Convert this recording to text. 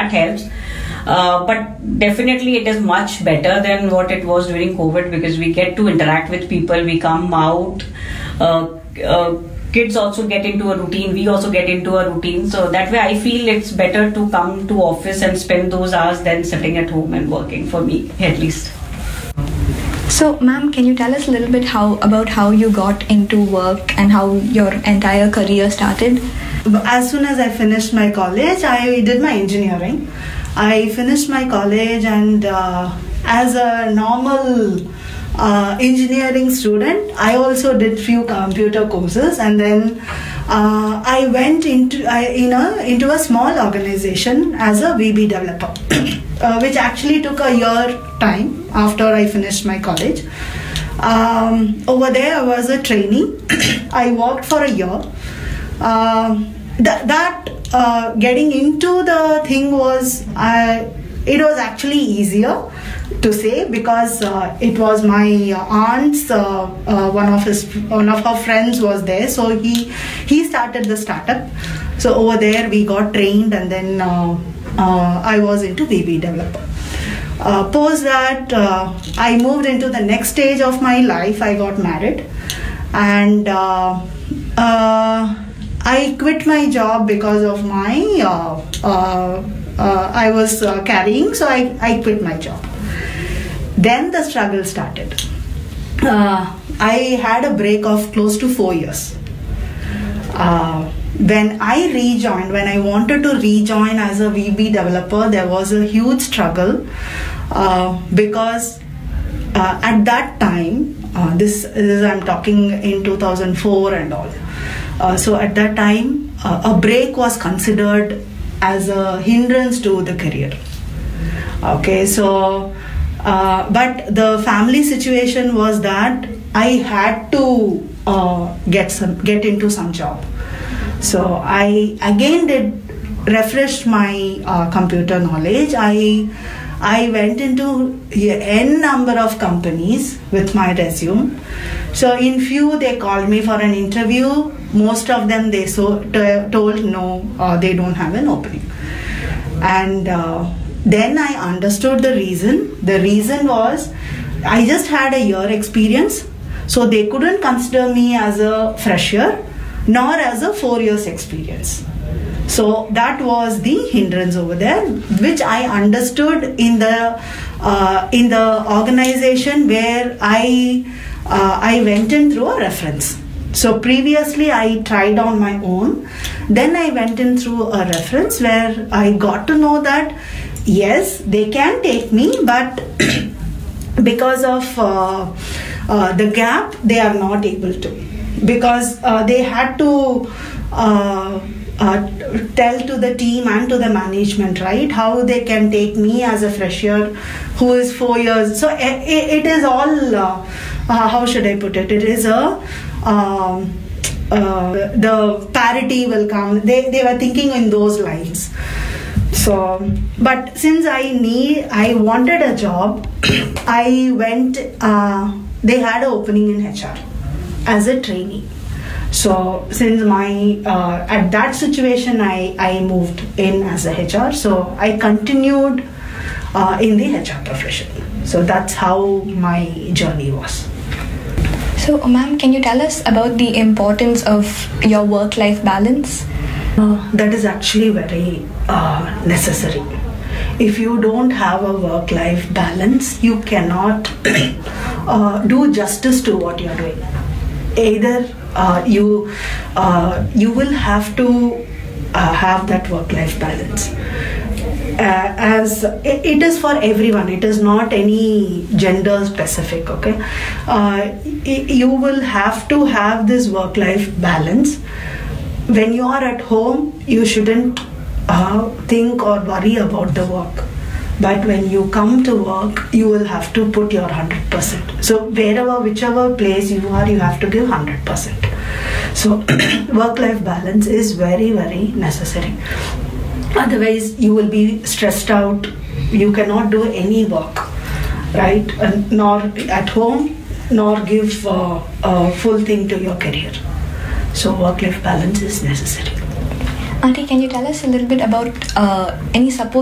that helps. But definitely it is much better than what it was during COVID, because we get to interact with people, we come out, kids also get into a routine, we also get into a routine. So that way I feel it's better to come to office and spend those hours than sitting at home and working, for me at least. So, ma'am, can you tell us a little bit about how you got into work and how your entire career started? As soon as I finished my college, I did my engineering. I finished my college, and as a normal engineering student, I also did few computer courses, and then I went into a small organization as a VB developer, which actually took a year time after I finished my college. Over there, I was a trainee. I worked for a year. Getting into the thing was it was actually easier to say, because it was my aunt's one of her friends was there, so he started the startup. So over there we got trained, and then I was into VB developer. Post that, I moved into the next stage of my life. I got married, and I quit my job because of my I was carrying, so I quit my job. Then the struggle started. I had a break of close to 4 years. When I wanted to rejoin as a VB developer, there was a huge struggle, because at that time, this is I'm talking in 2004 and all. So at that time, a break was considered as a hindrance to the career. Okay, so but the family situation was that I had to get into some job. So I again refreshed my computer knowledge. I went into n number of companies with my resume. So in few they called me for an interview. Most of them they told no, they don't have an opening. And then I understood the reason. The reason was I just had a year experience, so they couldn't consider me as a fresher nor as a 4 years experience. So that was the hindrance over there, which I understood in the organization where I went in through a reference. So previously I tried on my own, then I went in through a reference where I got to know that yes, they can take me, but because of the gap, they are not able to, because they had to tell to the team and to the management, right, how they can take me as a fresher who is 4 years. So it is all how should I put it? It is the parity will come. They were thinking in those lines. So, but since I wanted a job, I went. They had an opening in HR as a trainee. So since at that situation I moved in as a HR, so I continued in the HR profession. So that's how my journey was. So, ma'am, can you tell us about the importance of your work-life balance? That is actually very necessary. If you don't have a work-life balance, you cannot do justice to what you're doing. Either you will have to have that work-life balance. As it is for everyone, it is not any gender specific. Okay, you will have to have this work-life balance. When you are at home, you shouldn't think or worry about the work. But when you come to work, you will have to put your 100%. So whichever place you are, you have to give 100%. So work-life balance is very, very necessary. Otherwise, you will be stressed out. You cannot do any work, right? Nor at home, nor give a full thing to your career. So work-life balance is necessary. Auntie, can you tell us a little bit about any support